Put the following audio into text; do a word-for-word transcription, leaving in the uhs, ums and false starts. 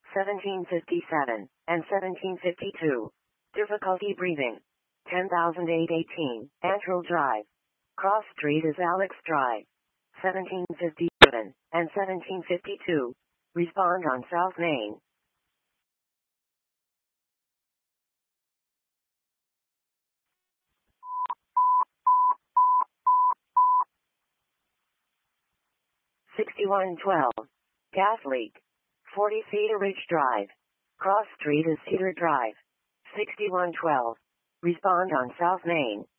seventeen fifty-seven, and seventeen fifty-two. Difficulty breathing. ten thousand eight hundred eighteen, Antral Drive. Cross Street is Alex Drive. seventeen fifty-seven, and seventeen fifty-two. Respond on South Main. sixty-one twelve. Gas leak. forty Cedar Ridge Drive. Cross Street is Cedar Drive. sixty-one twelve. Respond on South Main.